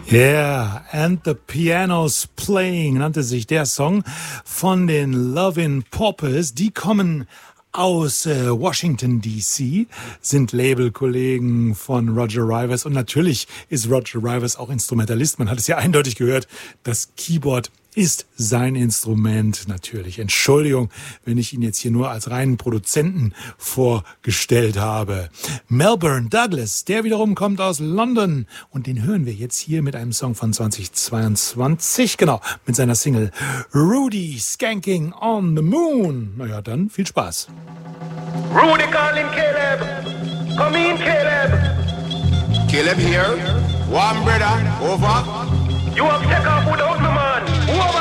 Yeah, and the Piano's Playing nannte sich der Song von den Lovin' Poppers. Die kommen aus Washington D.C., sind Labelkollegen von Roger Rivers und natürlich ist Roger Rivers auch Instrumentalist. Man hat es ja eindeutig gehört, das Keyboard ist sein Instrument natürlich. Entschuldigung, wenn ich ihn jetzt hier nur als reinen Produzenten vorgestellt habe. Melbourne Douglas, der wiederum kommt aus London und den hören wir jetzt hier mit einem Song von 2022, genau, mit seiner Single Rudy Skanking on the Moon. Naja, dann viel Spaß. Rudy calling Caleb. Come in, Caleb. Caleb here. One brother, over. You have take off without me, man. Who have